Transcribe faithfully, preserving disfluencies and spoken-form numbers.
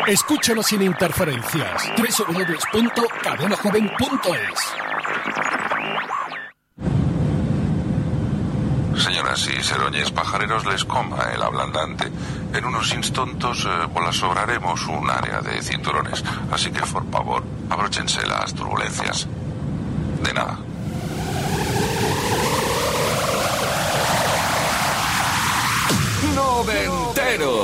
Escúchanos sin interferencias. doble u doble u doble u punto cadena joven punto es. Señoras y seroñes pajareros, les coma el ablandante. En unos instantos eh, las sobraremos un área de cinturones. Así que, por favor, abróchense las turbulencias. De nada. Noventeros.